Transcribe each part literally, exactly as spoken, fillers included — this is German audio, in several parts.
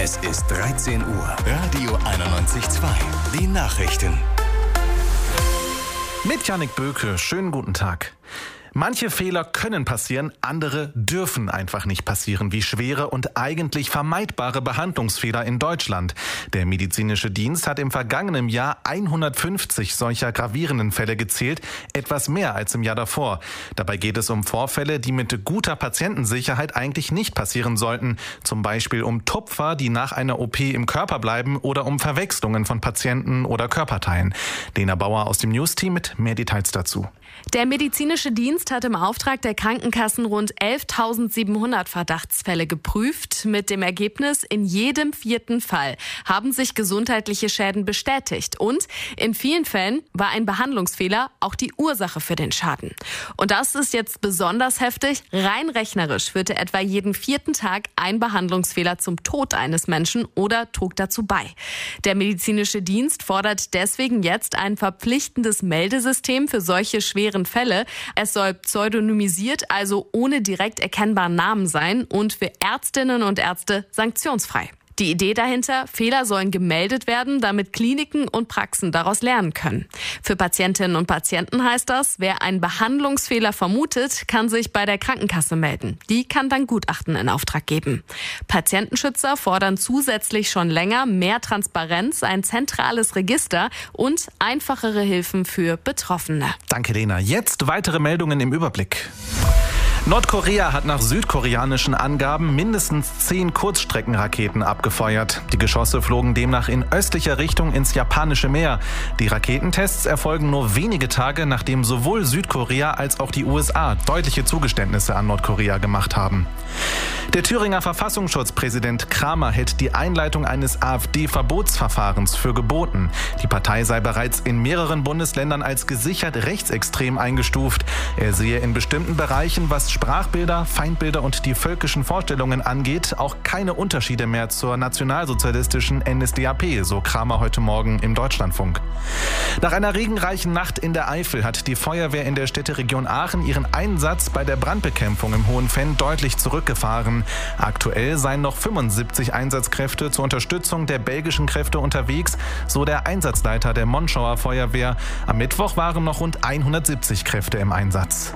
Es ist dreizehn Uhr. Radio einundneunzig Komma zwei. Die Nachrichten. Mit Jannik Böke. Schönen guten Tag. Manche Fehler können passieren, andere dürfen einfach nicht passieren, wie schwere und eigentlich vermeidbare Behandlungsfehler in Deutschland. Der medizinische Dienst hat im vergangenen Jahr hundertfünfzig solcher gravierenden Fälle gezählt, etwas mehr als im Jahr davor. Dabei geht es um Vorfälle, die mit guter Patientensicherheit eigentlich nicht passieren sollten. Zum Beispiel um Tupfer, die nach einer O P im Körper bleiben, oder um Verwechslungen von Patienten oder Körperteilen. Lena Bauer aus dem News-Team mit mehr Details dazu. Der medizinische Dienst hat im Auftrag der Krankenkassen rund elftausendsiebenhundert Verdachtsfälle geprüft. Mit dem Ergebnis, in jedem vierten Fall haben sich gesundheitliche Schäden bestätigt. Und in vielen Fällen war ein Behandlungsfehler auch die Ursache für den Schaden. Und das ist jetzt besonders heftig. Rein rechnerisch führte etwa jeden vierten Tag ein Behandlungsfehler zum Tod eines Menschen oder trug dazu bei. Der medizinische Dienst fordert deswegen jetzt ein verpflichtendes Meldesystem für solche schweren Fälle. Es soll pseudonymisiert, also ohne direkt erkennbaren Namen sein und für Ärztinnen und Ärzte sanktionsfrei. Die Idee dahinter, Fehler sollen gemeldet werden, damit Kliniken und Praxen daraus lernen können. Für Patientinnen und Patienten heißt das, wer einen Behandlungsfehler vermutet, kann sich bei der Krankenkasse melden. Die kann dann Gutachten in Auftrag geben. Patientenschützer fordern zusätzlich schon länger mehr Transparenz, ein zentrales Register und einfachere Hilfen für Betroffene. Danke, Lena. Jetzt weitere Meldungen im Überblick. Nordkorea hat nach südkoreanischen Angaben mindestens zehn Kurzstreckenraketen abgefeuert. Die Geschosse flogen demnach in östlicher Richtung ins japanische Meer. Die Raketentests erfolgen nur wenige Tage, nachdem sowohl Südkorea als auch die U S A deutliche Zugeständnisse an Nordkorea gemacht haben. Der Thüringer Verfassungsschutzpräsident Kramer hält die Einleitung eines AfD-Verbotsverfahrens für geboten. Die Partei sei bereits in mehreren Bundesländern als gesichert rechtsextrem eingestuft. Er sehe in bestimmten Bereichen, was Sprachbilder, Feindbilder und die völkischen Vorstellungen angeht, auch keine Unterschiede mehr zur nationalsozialistischen N S D A P, so Kramer heute Morgen im Deutschlandfunk. Nach einer regenreichen Nacht in der Eifel hat die Feuerwehr in der Städteregion Aachen ihren Einsatz bei der Brandbekämpfung im Hohenfenn deutlich zurückgefahren. Aktuell seien noch fünfundsiebzig Einsatzkräfte zur Unterstützung der belgischen Kräfte unterwegs, so der Einsatzleiter der Monschauer Feuerwehr. Am Mittwoch waren noch rund hundertsiebzig Kräfte im Einsatz.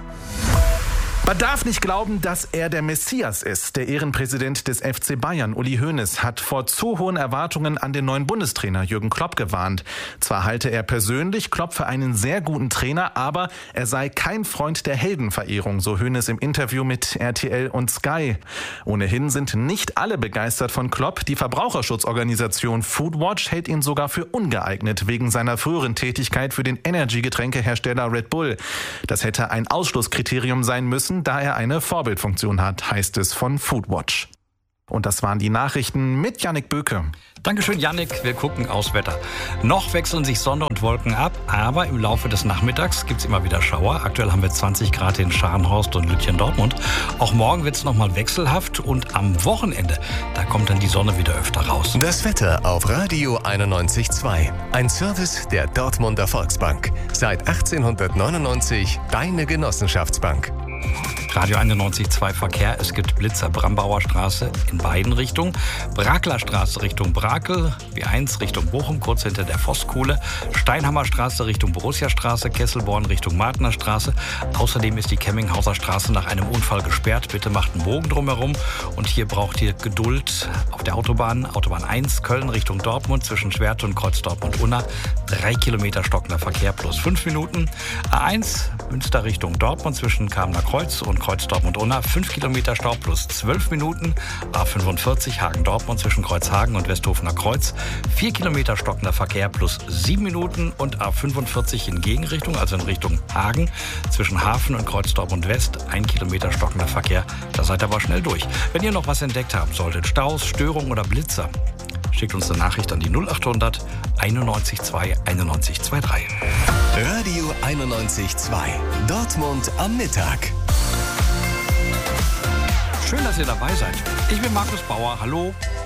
Man darf nicht glauben, dass er der Messias ist. Der Ehrenpräsident des F C Bayern, Uli Hoeneß, hat vor zu hohen Erwartungen an den neuen Bundestrainer Jürgen Klopp gewarnt. Zwar halte er persönlich Klopp für einen sehr guten Trainer, aber er sei kein Freund der Heldenverehrung, so Hoeneß im Interview mit R T L und Sky. Ohnehin sind nicht alle begeistert von Klopp. Die Verbraucherschutzorganisation Foodwatch hält ihn sogar für ungeeignet wegen seiner früheren Tätigkeit für den Energy-Getränkehersteller Red Bull. Das hätte ein Ausschlusskriterium sein müssen, da er eine Vorbildfunktion hat, heißt es von Foodwatch. Und das waren die Nachrichten mit Jannik Böke. Dankeschön, Jannik. Wir gucken aufs Wetter. Noch wechseln sich Sonne und Wolken ab, aber im Laufe des Nachmittags gibt es immer wieder Schauer. Aktuell haben wir zwanzig Grad in Scharnhorst und Lütchen-Dortmund. Auch morgen wird es nochmal wechselhaft und am Wochenende, da kommt dann die Sonne wieder öfter raus. Das Wetter auf Radio einundneunzig Komma zwei. Ein Service der Dortmunder Volksbank. Seit achtzehnhundertneunundneunzig deine Genossenschaftsbank. Radio einundneunzig Komma zwei Verkehr. Es gibt Blitzer Brambauer Straße in beiden Richtungen. Brakler Straße Richtung Brakel, B eins Richtung Bochum, kurz hinter der Vosskuhle. Steinhammer Straße Richtung Borussia Straße, Kesselborn Richtung Martner Straße. Außerdem ist die Kemminghauser Straße nach einem Unfall gesperrt. Bitte macht einen Bogen drumherum. Und hier braucht ihr Geduld auf der Autobahn. Autobahn eins, Köln Richtung Dortmund zwischen Schwerte und Kreuz Dortmund-Unna. Drei Kilometer stockender Verkehr plus fünf Minuten. A eins, Münster Richtung Dortmund zwischen Kamener Kreuz und Kreuz Dortmund-Unna. fünf Kilometer Stau plus zwölf Minuten. A fünfundvierzig Hagen-Dortmund zwischen Kreuzhagen und Westhofener Kreuz. vier Kilometer stockender Verkehr plus sieben Minuten. Und A fünfundvierzig in Gegenrichtung, also in Richtung Hagen, zwischen Hafen und Kreuz Dortmund-West. ein Kilometer stockender Verkehr. Da seid ihr aber schnell durch. Wenn ihr noch was entdeckt haben solltet, Staus, Störungen oder Blitzer, schickt uns eine Nachricht an die null achthundert einundneunzig zwei einundneunzig drei. Radio einundneunzig Komma zwei. Dortmund am Mittag. Schön, dass ihr dabei seid. Ich bin Markus Bauer. Hallo.